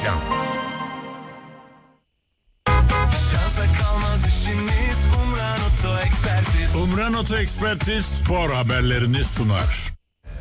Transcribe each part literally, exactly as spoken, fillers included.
Reklam. Umran Oto Ekspertiz. Umran Oto Ekspertiz spor haberlerini sunar.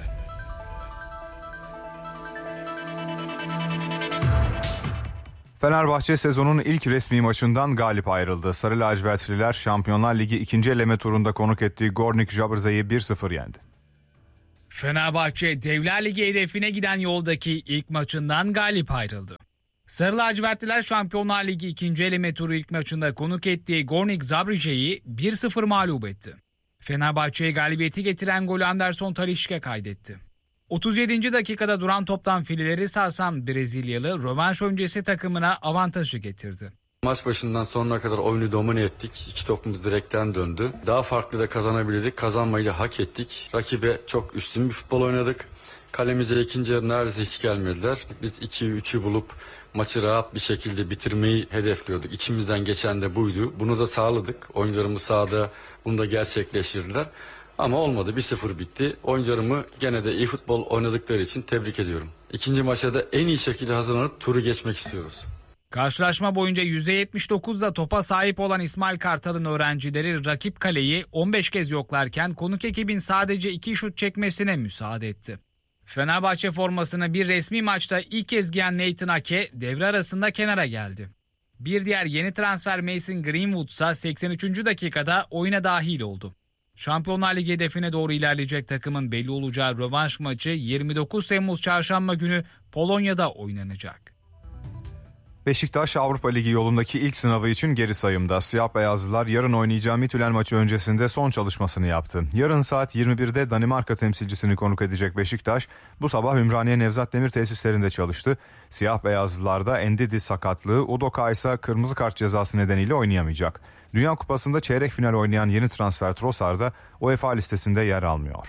Fenerbahçe sezonun ilk resmi maçından galip ayrıldı. Sarı lacivertliler Şampiyonlar Ligi ikinci eleme turunda konuk ettiği Gornik Zabrze'yi bir sıfır yendi. Fenerbahçe Devler Ligi hedefine giden yoldaki ilk maçından galip ayrıldı. Sarı lacivertliler Şampiyonlar Ligi ikinci eleme turu ilk maçında konuk ettiği Gornik Zabrze'yi bir sıfır mağlup etti. Fenerbahçe'ye galibiyeti getiren golü Anderson Talisca kaydetti. otuz yedinci dakikada duran toptan fileleri sarsan Brezilyalı rövanş öncesi takımına avantajı getirdi. Maç başından sonuna kadar oyunu domine ettik. İki topumuz direkten döndü. Daha farklı da kazanabilirdik. Kazanmayı da hak ettik. Rakibe çok üstün bir futbol oynadık. Kalemize ikinci yarı neredeyse hiç gelmediler. Biz ikiyi üçü bulup maçı rahat bir şekilde bitirmeyi hedefliyorduk. İçimizden geçen de buydu. Bunu da sağladık. Oyuncularımız sahada bunu da gerçekleştirdiler. Ama olmadı. bir sıfır bitti. Oyuncularımı gene de iyi futbol oynadıkları için tebrik ediyorum. İkinci maça da en iyi şekilde hazırlanıp turu geçmek istiyoruz. Karşılaşma boyunca yüzde yetmiş dokuzda topa sahip olan İsmail Kartal'ın öğrencileri rakip kaleyi on beş kez yoklarken konuk ekibin sadece iki şut çekmesine müsaade etti. Fenerbahçe formasını bir resmi maçta ilk kez giyen Nathan Ake devre arasında kenara geldi. Bir diğer yeni transfer Mason Greenwood ise seksen üçüncü dakikada oyuna dahil oldu. Şampiyonlar Ligi hedefine doğru ilerleyecek takımın belli olacağı rövanş maçı yirmi dokuz Temmuz Çarşamba günü Polonya'da oynanacak. Beşiktaş Avrupa Ligi yolundaki ilk sınavı için geri sayımda. Siyah beyazlılar yarın oynayacağı Midtjylland maçı öncesinde son çalışmasını yaptı. Yarın saat yirmi birde Danimarka temsilcisini konuk edecek Beşiktaş bu sabah Ümraniye Nevzat Demir tesislerinde çalıştı. Siyah beyazlılarda Endidi sakatlığı, Udoka ise kırmızı kart cezası nedeniyle oynayamayacak. Dünya Kupası'nda çeyrek final oynayan yeni transfer Trossard da UEFA listesinde yer almıyor.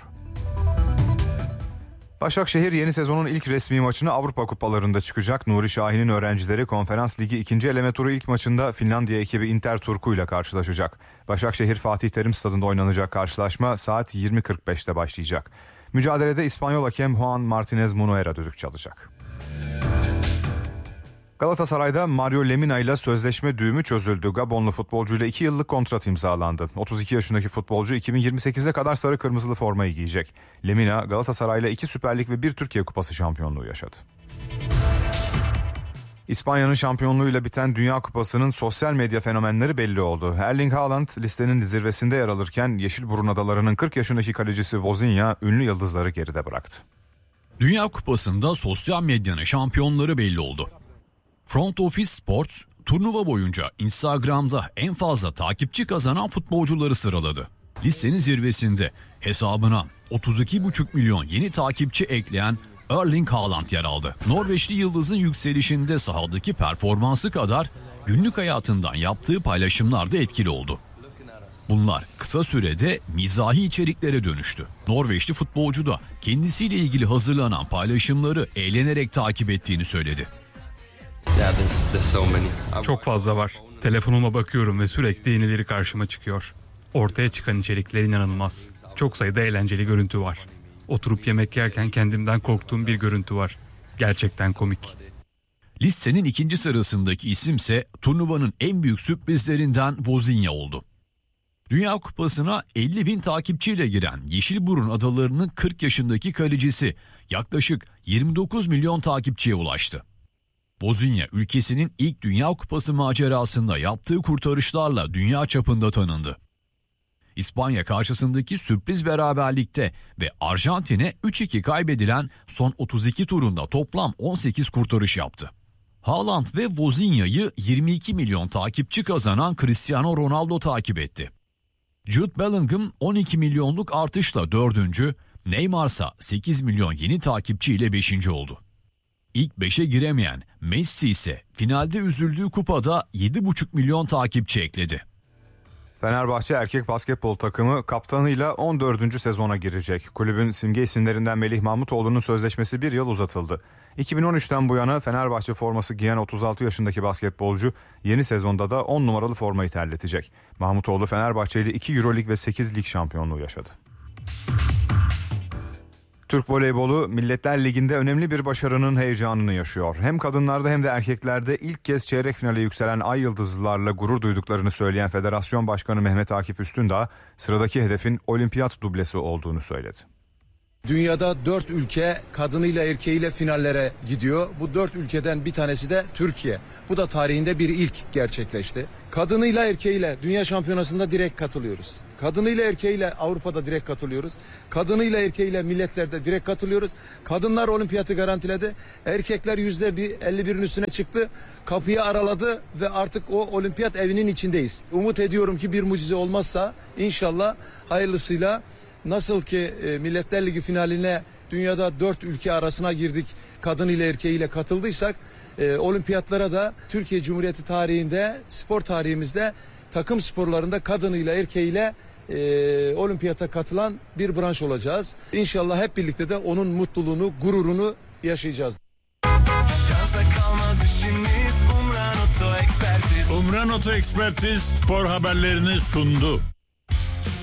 Başakşehir yeni sezonun ilk resmi maçını Avrupa Kupalarında çıkacak. Nuri Şahin'in öğrencileri Konferans Ligi ikinci eleme turu ilk maçında Finlandiya ekibi Inter Turku ile karşılaşacak. Başakşehir Fatih Terim Stadı'nda oynanacak karşılaşma saat yirmi kırk beşte başlayacak. Mücadelede İspanyol hakem Juan Martinez Munuera düdük çalacak. Galatasaray'da Mario Lemina ile sözleşme düğümü çözüldü. Gabonlu futbolcuyla iki yıllık kontrat imzalandı. otuz iki yaşındaki futbolcu iki bin yirmi sekize kadar sarı kırmızılı formayı giyecek. Lemina Galatasaray'la iki Süper Lig ve bir Türkiye Kupası şampiyonluğu yaşadı. İspanya'nın şampiyonluğuyla biten Dünya Kupası'nın sosyal medya fenomenleri belli oldu. Erling Haaland listenin zirvesinde yer alırken Yeşilburun Adaları'nın kırk yaşındaki kalecisi Vozinha ünlü yıldızları geride bıraktı. Dünya Kupası'nda sosyal medyanın şampiyonları belli oldu. Front Office Sports turnuva boyunca Instagram'da en fazla takipçi kazanan futbolcuları sıraladı. Listenin zirvesinde hesabına otuz iki buçuk milyon yeni takipçi ekleyen Erling Haaland yer aldı. Norveçli yıldızın yükselişinde sahadaki performansı kadar günlük hayatından yaptığı paylaşımlar da etkili oldu. Bunlar kısa sürede mizahi içeriklere dönüştü. Norveçli futbolcu da kendisiyle ilgili hazırlanan paylaşımları eğlenerek takip ettiğini söyledi. Çok fazla var. Telefonuma bakıyorum ve sürekli yenileri karşıma çıkıyor. Ortaya çıkan içerikler inanılmaz. Çok sayıda eğlenceli görüntü var. Oturup yemek yerken kendimden korktuğum bir görüntü var. Gerçekten komik. Listenin ikinci sırasındaki isimse turnuvanın en büyük sürprizlerinden Vozinha oldu. Dünya Kupası'na elli bin takipçiyle giren Yeşilburun Adaları'nın kırk yaşındaki kalecisi yaklaşık yirmi dokuz milyon takipçiye ulaştı. Vozinha ülkesinin ilk Dünya Kupası macerasında yaptığı kurtarışlarla dünya çapında tanındı. İspanya karşısındaki sürpriz beraberlikte ve Arjantin'e üç iki kaybedilen son otuz iki turunda toplam on sekiz kurtarış yaptı. Haaland ve Vozinha'yı yirmi iki milyon takipçi kazanan Cristiano Ronaldo takip etti. Jude Bellingham on iki milyonluk artışla dördüncü, Neymar ise sekiz milyon yeni takipçiyle beşinci oldu. İlk beşe giremeyen Messi ise finalde üzüldüğü kupada yedi buçuk milyon takipçi ekledi. Fenerbahçe erkek basketbol takımı kaptanıyla on dördüncü sezona girecek. Kulübün simge isimlerinden Melih Mahmutoğlu'nun sözleşmesi bir yıl uzatıldı. iki bin on üçten bu yana Fenerbahçe forması giyen otuz altı yaşındaki basketbolcu yeni sezonda da on numaralı formayı terletecek. Mahmutoğlu Fenerbahçe ile iki Euroleague ve sekiz lig şampiyonluğu yaşadı. Türk voleybolu Milletler Ligi'nde önemli bir başarının heyecanını yaşıyor. Hem kadınlarda hem de erkeklerde ilk kez çeyrek finale yükselen Ay Yıldızlılarla gurur duyduklarını söyleyen Federasyon Başkanı Mehmet Akif Üstündağ, sıradaki hedefin olimpiyat dublesi olduğunu söyledi. Dünyada dört ülke kadınıyla erkeğiyle finallere gidiyor. Bu dört ülkeden bir tanesi de Türkiye. Bu da tarihinde bir ilk gerçekleşti. Kadınıyla erkeğiyle dünya şampiyonasında direkt katılıyoruz. Kadınıyla erkeğiyle Avrupa'da direkt katılıyoruz. Kadınıyla erkeğiyle milletlerde direkt katılıyoruz. Kadınlar olimpiyatı garantiledi. Erkekler yüzde elli birin üstüne çıktı. Kapıyı araladı ve artık o olimpiyat evinin içindeyiz. Umut ediyorum ki bir mucize olmazsa inşallah hayırlısıyla nasıl ki e, Milletler Ligi finaline dünyada dört ülke arasına girdik, kadınıyla erkeğiyle katıldıysak e, olimpiyatlara da Türkiye Cumhuriyeti tarihinde, spor tarihimizde takım sporlarında kadınıyla erkeğiyle e, olimpiyata katılan bir branş olacağız. İnşallah hep birlikte de onun mutluluğunu, gururunu yaşayacağız. Şansa kalmaz işimiz. Umran Oto Ekspertiz. Umran Oto Ekspertiz spor haberlerini sundu.